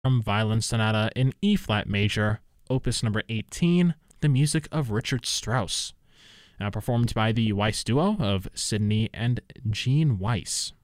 Violin Sonata in E flat major, opus number 18, the music of Richard Strauss, performed by the Weiss duo of Sydney and Jean Weiss.